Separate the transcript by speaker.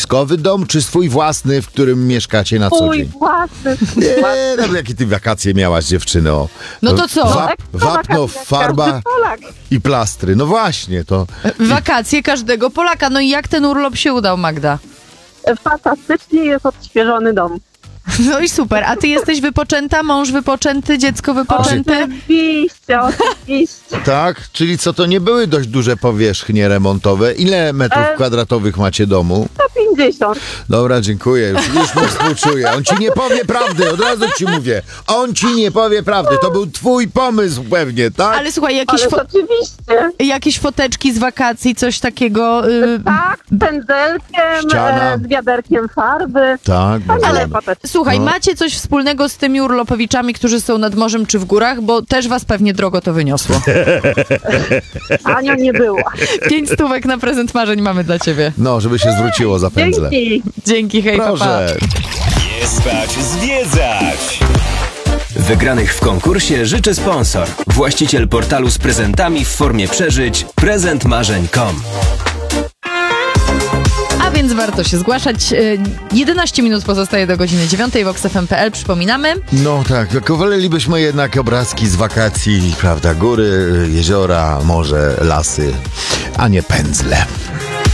Speaker 1: wojskowy dom, czy swój własny, w którym mieszkacie na co
Speaker 2: Mój
Speaker 1: dzień?
Speaker 2: własny.
Speaker 1: Nie, no jakie ty wakacje miałaś, dziewczyno?
Speaker 3: No to co?
Speaker 1: Wapno, farba
Speaker 2: Każdy Polak.
Speaker 1: i plastry. No właśnie, to...
Speaker 3: Wakacje każdego Polaka. No i jak ten urlop się udał, Magda?
Speaker 2: Fantastycznie, jest odświeżony dom.
Speaker 3: No i super. A ty jesteś wypoczęta? Mąż wypoczęty? Dziecko wypoczęte?
Speaker 2: Oczywiście.
Speaker 1: Tak? Czyli co, to nie były dość duże powierzchnie remontowe? Ile metrów kwadratowych macie domu?
Speaker 2: 150.
Speaker 1: Dobra, dziękuję. Już mu współczuję. On ci nie powie prawdy, od razu ci mówię. On ci nie powie prawdy. To był twój pomysł pewnie, tak?
Speaker 3: Ale słuchaj,
Speaker 2: Ale oczywiście.
Speaker 3: jakieś foteczki z wakacji, coś takiego...
Speaker 2: Tak, z pędzelkiem,
Speaker 1: Ściana.
Speaker 2: z wiaderkiem farby.
Speaker 1: Tak,
Speaker 2: Ale
Speaker 1: bardzo ładne.
Speaker 3: Słuchaj,
Speaker 1: No.
Speaker 3: macie coś wspólnego z tymi urlopowiczami, którzy są nad morzem czy w górach, bo też was pewnie drogo to wyniosło.
Speaker 2: Ania nie była.
Speaker 3: 5 stówek na prezent marzeń mamy dla ciebie.
Speaker 1: No, żeby się zwróciło za pędzle.
Speaker 2: Dzięki.
Speaker 3: Dzięki, hej, papa.
Speaker 1: Proszę.
Speaker 4: Nie spać, zwiedzać!
Speaker 5: Wygranych w konkursie życzy sponsor. Właściciel portalu z prezentami w formie przeżyć prezentmarzeń.com.
Speaker 3: A więc warto się zgłaszać. 11 minut pozostaje do godziny 9. VoxFM.pl, przypominamy.
Speaker 1: No tak, tylko wolelibyśmy jednak obrazki z wakacji, prawda, góry, jeziora, morze, lasy, a nie pędzle.